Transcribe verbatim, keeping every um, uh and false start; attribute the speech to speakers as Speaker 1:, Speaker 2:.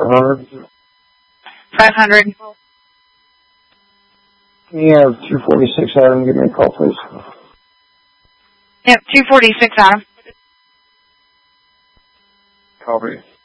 Speaker 1: hundred.
Speaker 2: five hundred.
Speaker 1: Can you have two forty-six Adam give me a call, please?
Speaker 2: Yep, two forty-six Adam.
Speaker 1: Copy.